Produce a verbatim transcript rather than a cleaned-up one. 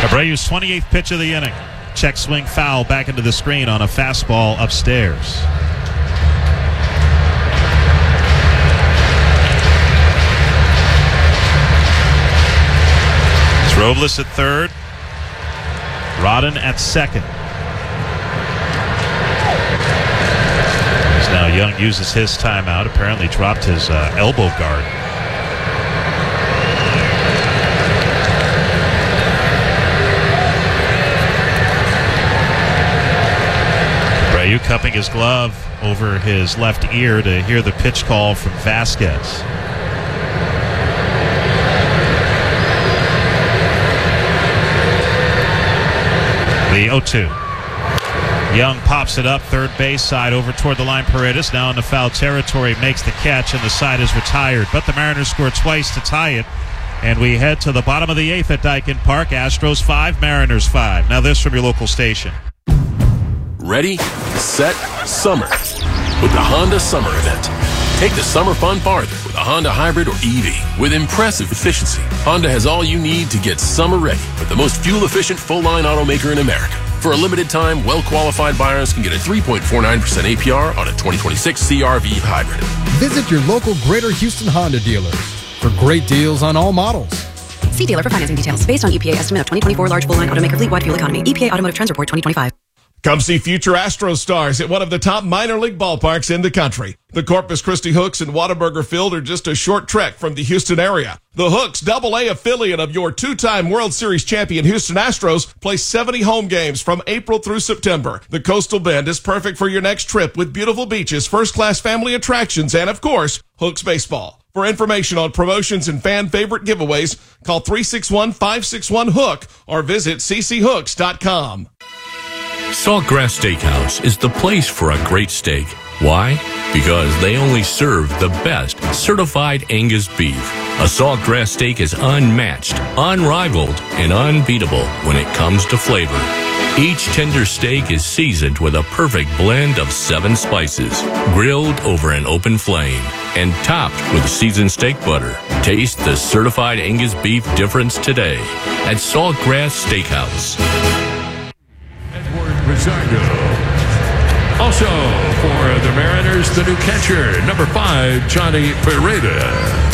Abreu's twenty-eighth pitch of the inning. Check swing foul back into the screen on a fastball upstairs. It's Robles at third. Rodden at second. As now Young uses his timeout. Apparently dropped his uh, elbow guard. Abreu cupping his glove over his left ear to hear the pitch call from Vasquez. The oh two. Young pops it up third base side over toward the line. Paredes now in the foul territory makes the catch, and the side is retired. But the Mariners score twice to tie it, and we head to the bottom of the eighth at Daikin Park. Astros five, Mariners five. Now this from your local station. Ready, set, summer with the Honda Summer Event. Take the summer fun farther with a Honda Hybrid or E V. With impressive efficiency, Honda has all you need to get summer ready with the most fuel-efficient full-line automaker in America. For a limited time, well-qualified buyers can get a three point four nine percent A P R on a twenty twenty-six C R V Hybrid. Visit your local Greater Houston Honda dealers for great deals on all models. See dealer for financing details. Based on E P A estimate of twenty twenty-four large full-line automaker fleet-wide fuel economy. E P A Automotive Trends Report twenty twenty-five. Come see future Astros stars at one of the top minor league ballparks in the country. The Corpus Christi Hooks and Whataburger Field are just a short trek from the Houston area. The Hooks, double A affiliate of your two-time World Series champion Houston Astros, play seventy home games from April through September. The Coastal Bend is perfect for your next trip with beautiful beaches, first-class family attractions, and, of course, Hooks baseball. For information on promotions and fan favorite giveaways, call three six one, five six one, HOOK or visit c c hooks dot com. Saltgrass Steakhouse is the place for a great steak. Why? Because they only serve the best certified Angus beef. A Saltgrass steak is unmatched, unrivaled, and unbeatable when it comes to flavor. Each tender steak is seasoned with a perfect blend of seven spices, grilled over an open flame, and topped with seasoned steak butter. Taste the certified Angus beef difference today at Saltgrass Steakhouse. Rosario. Also for the Mariners, the new catcher, number five, Johnny Pereda.